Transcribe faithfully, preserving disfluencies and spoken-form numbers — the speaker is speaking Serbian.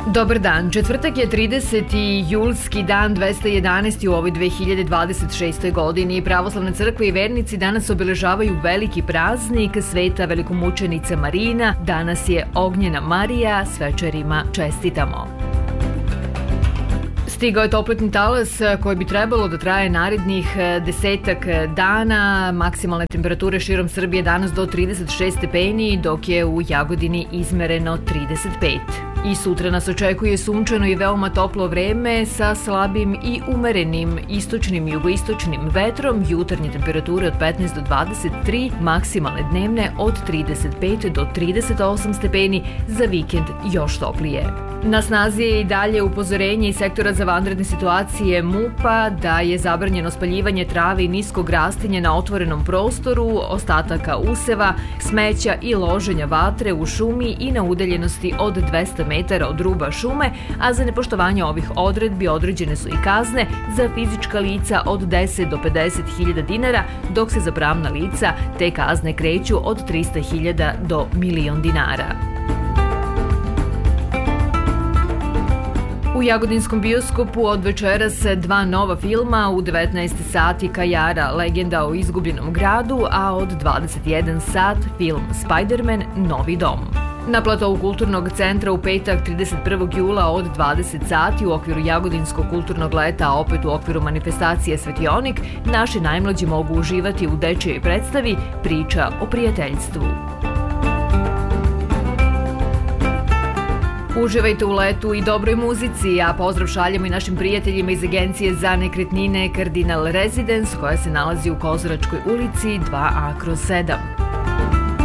Dobar dan, četvrtak je trideseti julski dan dvesta jedanaesti u ovoj dve hiljade dvadeset šestoj godini. Pravoslavna crkva i vernici danas obeležavaju veliki praznik Sveta velikomučenica Marina. Danas je Ognjena Marija, svečarima čestitamo. Stigao je topletni talas koji bi trebalo da traje narednih desetak dana. Maksimalne temperature širom Srbije danas do trideset šest stepeni, dok je u Jagodini izmereno trideset pet. I sutra nas očekuje sunčano i veoma toplo vreme sa slabim i umerenim istočnim i jugoistočnim vetrom, jutarnje temperature od petnaest do dvadeset tri, maksimalne dnevne od trideset pet do trideset osam stepeni, za vikend još toplije. Na snazi je i dalje upozorenje iz sektora za vanredne situacije M U P-a da je zabranjeno spaljivanje trave i niskog rastinja na otvorenom prostoru, ostataka useva, smeća i loženja vatre u šumi i na udaljenosti od dvesta metara od ruba šume, a za nepoštovanje ovih odredbi određene su i kazne za fizička lica od deset do pedeset hiljada dinara, dok se za pravna lica te kazne kreću od trista hiljada do milion dinara. U Jagodinskom bioskopu od večeras dva nova filma, u devetnaest sati Kajara, legenda o izgubljenom gradu, a od dvadeset jedan sat film Spider-Man, Novi dom. Na platovu Kulturnog centra u petak trideset prvog jula od dvadeset sati u okviru Jagodinskog kulturnog leta, a opet u okviru manifestacije Svetionik, naši najmlađi mogu uživati u dečijoj predstavi Priča o prijateljstvu. Uživajte u letu i dobroj muzici, a pozdrav šaljemo i našim prijateljima iz Agencije za nekretnine Cardinal Residence, koja se nalazi u Kozaračkoj ulici dva A kroz sedam.